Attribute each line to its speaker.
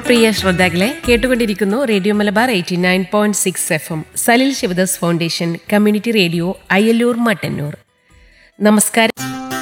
Speaker 1: പ്രിയ ശ്രോതാക്കളെ, കേട്ടുകൊണ്ടിരിക്കുന്നു radio Malabar 89.6 FM, Salil Sivadas foundation community radio, Ayyallur, Mattannur. നമസ്കാരം.